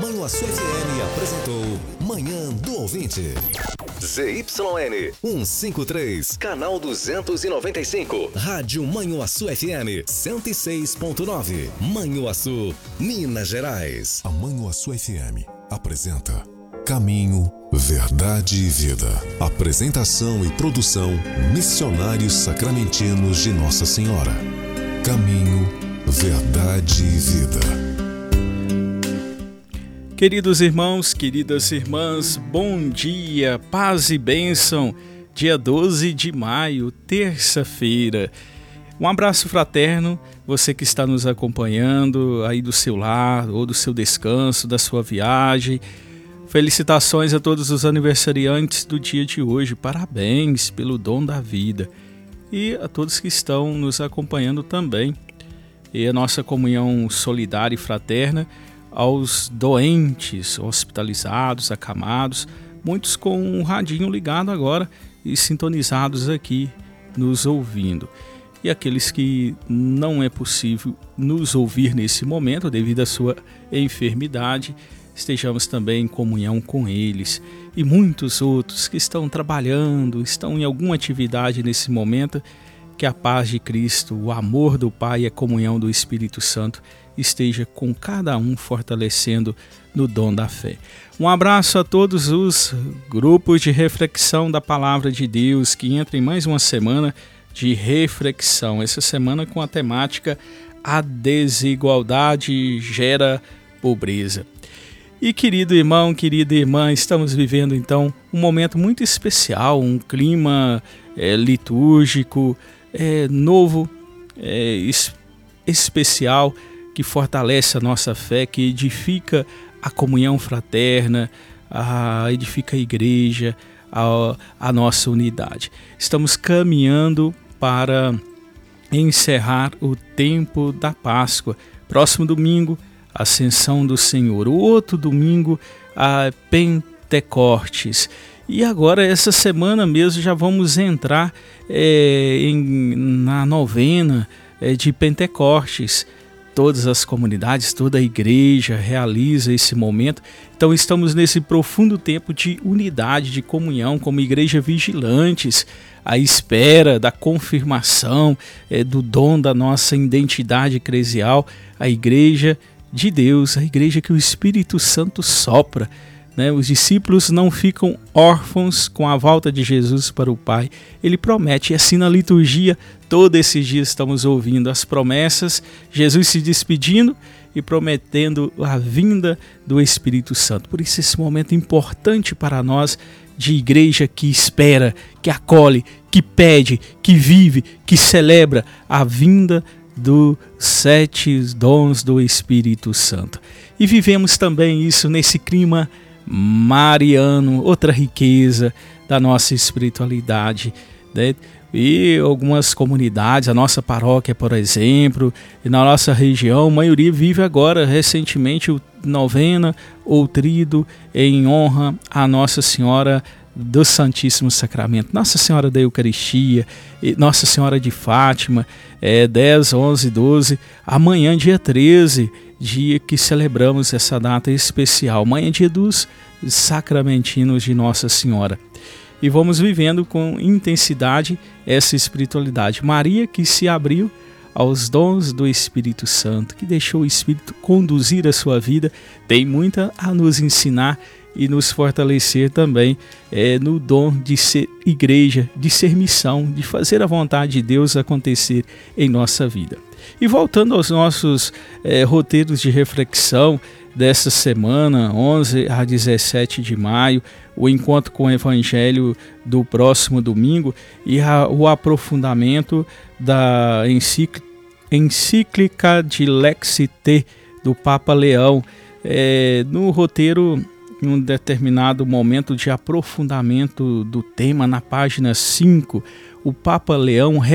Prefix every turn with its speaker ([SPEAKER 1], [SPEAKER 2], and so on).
[SPEAKER 1] Manhuaçu FM apresentou Manhã do Ouvinte. ZYN 153, canal 295. Rádio Manhuaçu FM 106.9. Manhuaçu, Minas Gerais. A Manhuaçu FM apresenta Caminho, Verdade e Vida. Apresentação e produção Missionários Sacramentinos de Nossa Senhora. Caminho, Verdade e Vida.
[SPEAKER 2] Queridos irmãos, queridas irmãs, bom dia, paz e bênção. Dia 12 de maio, terça-feira. Um abraço fraterno, você que está nos acompanhando aí do seu lar ou do seu descanso, da sua viagem. Felicitações a todos os aniversariantes do dia de hoje, parabéns pelo dom da vida. E a todos que estão nos acompanhando também. E a nossa comunhão solidária e fraterna aos doentes, hospitalizados, acamados, muitos com um radinho ligado agora e sintonizados aqui, nos ouvindo. E aqueles que não é possível nos ouvir nesse momento devido à sua enfermidade, estejamos também em comunhão com eles. E muitos outros que estão trabalhando, estão em alguma atividade nesse momento, que a paz de Cristo, o amor do Pai e a comunhão do Espírito Santo esteja com cada um, fortalecendo no dom da fé. Um abraço a todos os grupos de reflexão da Palavra de Deus que entram em mais uma semana de reflexão. Essa semana com a temática A Desigualdade Gera Pobreza. E querido irmão, querida irmã, estamos vivendo então um momento muito especial, um clima litúrgico, novo, especial, que fortalece a nossa fé, que edifica a comunhão fraterna, edifica a igreja, a nossa unidade. Estamos caminhando para encerrar o tempo da Páscoa. Próximo domingo, Ascensão do Senhor. O outro domingo, a Pentecostes. E agora, essa semana mesmo, já vamos entrar na novena de Pentecostes. Todas as comunidades, toda a igreja realiza esse momento. Então estamos nesse profundo tempo de unidade, de comunhão, como igreja vigilantes, à espera da confirmação do dom da nossa identidade eclesial, a igreja de Deus, a igreja que o Espírito Santo sopra. Os discípulos não ficam órfãos com a volta de Jesus para o Pai. Ele promete, e assim na liturgia, todos esses dias estamos ouvindo as promessas, Jesus se despedindo e prometendo a vinda do Espírito Santo. Por isso esse momento importante para nós, de igreja que espera, que acolhe, que pede, que vive, que celebra a vinda dos 7 dons do Espírito Santo. E vivemos também isso nesse clima mariano, outra riqueza da nossa espiritualidade, E algumas comunidades, a nossa paróquia, por exemplo, e na nossa região, a maioria vive agora, recentemente, o novena ou tríduo em honra a Nossa Senhora do Santíssimo Sacramento, Nossa Senhora da Eucaristia, Nossa Senhora de Fátima, 10, 11, 12, amanhã dia 13, dia que celebramos essa data especial, amanhã dia dos Sacramentinos de Nossa Senhora. E vamos vivendo com intensidade essa espiritualidade. Maria que se abriu aos dons do Espírito Santo, que deixou o Espírito conduzir a sua vida, tem muito a nos ensinar e nos fortalecer também no dom de ser igreja, de ser missão, de fazer a vontade de Deus acontecer em nossa vida. E voltando aos nossos roteiros de reflexão dessa semana, 11 a 17 de maio, o encontro com o Evangelho do próximo domingo e o aprofundamento da encíclica de Lexite do Papa Leão, no roteiro, em um determinado momento de aprofundamento do tema, na página 5, o Papa Leão